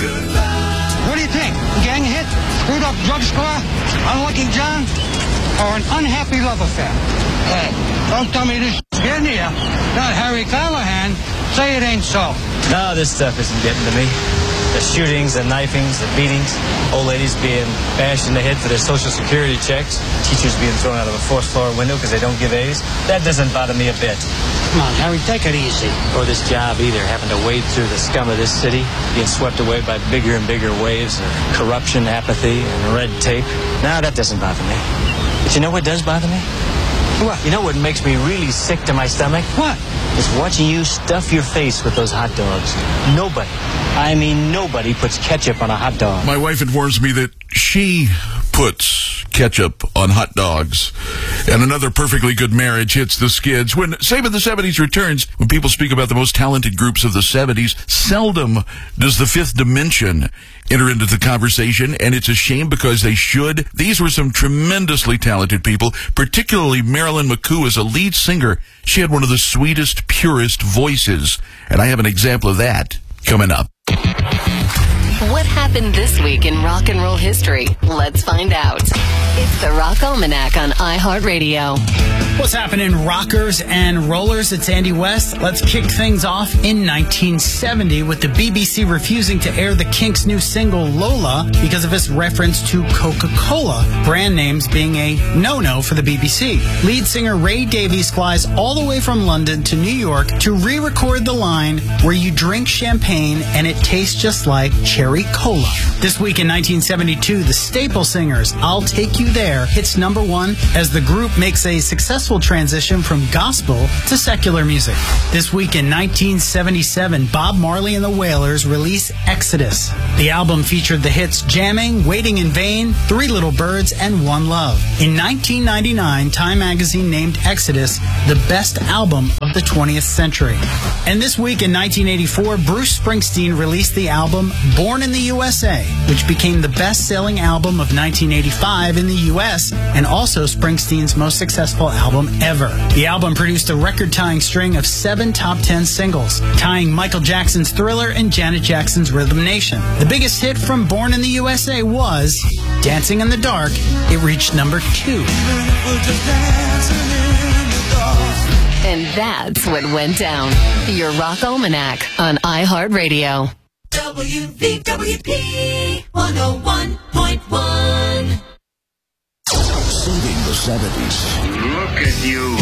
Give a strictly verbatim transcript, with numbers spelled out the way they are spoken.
What do you think? Gang hit? Screwed up drugstore? Unlucky John? Or an unhappy love affair? Hey, don't tell me this getting to you. Not Harry Callahan. Say it ain't so. No, this stuff isn't getting to me. The shootings, the knifings, the beatings, old ladies being bashed in the head for their social security checks, teachers being thrown out of a fourth floor window because they don't give A's. That doesn't bother me a bit. Come on, Harry, take it easy. Or this job either, having to wade through the scum of this city, being swept away by bigger and bigger waves of corruption, apathy, and red tape. No, that doesn't bother me. But you know what does bother me? What? You know what makes me really sick to my stomach? What? It's watching you stuff your face with those hot dogs. Nobody, I mean nobody, puts ketchup on a hot dog. My wife informs me that she puts ketchup on hot dogs. And another perfectly good marriage hits the skids. When Save in the seventies returns, when people speak about the most talented groups of the seventies, seldom does the Fifth Dimension enter into the conversation, and it's a shame because they should. These were some tremendously talented people, particularly Marilyn McCoo as a lead singer. She had one of the sweetest, purest voices, and I have an example of that coming up. What happened this week in rock and roll history? Let's find out. It's the Rock Almanac on iHeartRadio. What's happening, rockers and rollers? It's Andy West. Let's kick things off in nineteen seventy with the B B C refusing to air the Kinks' new single Lola because of its reference to Coca-Cola, brand names being a no-no for the B B C. Lead singer Ray Davies flies all the way from London to New York to re-record the line where you drink champagne and it tastes just like cherry cola. This week in nineteen seventy-two, the Staple Singers' I'll Take You There hits number one as the group makes a successful transition from gospel to secular music. This week in nineteen seventy-seven, Bob Marley and the Wailers release Exodus. The album featured the hits Jamming, Waiting in Vain, Three Little Birds, and One Love. In nineteen ninety-nine, Time magazine named Exodus the best album of the twentieth century. And this week in nineteen eighty-four, Bruce Springsteen released the album Born in the U S A, which became the best-selling album of nineteen eighty-five in the U S and also Springsteen's most successful album ever. The album produced a record-tying string of seven top ten singles, tying Michael Jackson's Thriller and Janet Jackson's Rhythm Nation. The biggest hit from Born in the U S A was Dancing in the Dark. It reached number two. And that's what went down. Your Rock Almanac on iHeartRadio. W V W P one oh one point one. Saving the seventies. Look at you.